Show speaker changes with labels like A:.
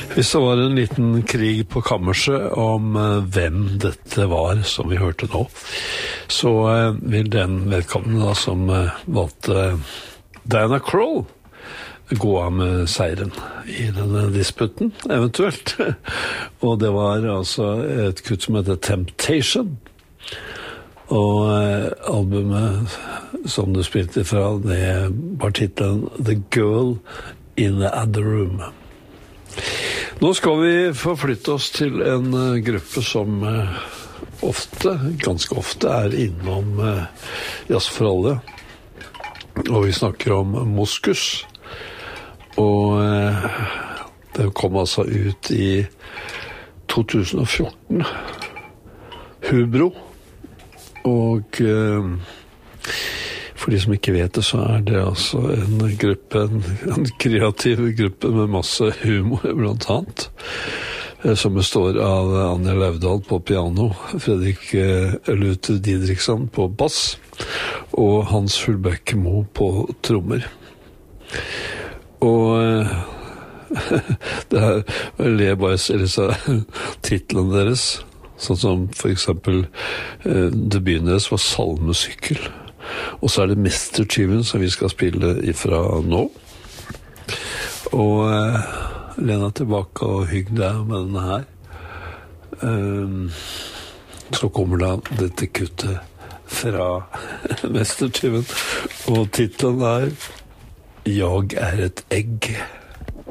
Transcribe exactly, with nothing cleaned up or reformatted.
A: Hvis det var en liten krig på kammerset om uh, hvem dette var som vi hørte nå, så uh, vil den vedkommende da, som uh, valgte uh, Diana Krall gå av med seieren i denne disputen, eventuelt. Og det var altså et kutt som heter Temptation. Og uh, albumet som du spilte fra, det var titlen The Girl in the Other Room. Nå skal vi forflytte oss til en uh, gruppe som uh, ofte, ganske ofte, er innom uh, Jazz for alle. Og vi snakker om Moskus. Og uh, det kom altså ut i to tusen og fjorten. Hubro. Og uh, for de som ikke vet det, så er det altså en gruppe, en, en kreativ gruppe med masse humor, blant annet, som består av Anja Laudal på piano, Fredrik Luther Didriksson på bass, og Hans Fullbæk-Mo på trommer. Og det er, jeg ler bare selv titlen deres, sånn som for eksempel debuten deres var Salmesykkel. Og så er det Mister-tyven som vi skal spille ifra nå. Og eh, lena tilbake og hygg deg med denne her. Um, så kommer da dette kuttet fra Mister-tyven. Og titlen er Jeg er et egg.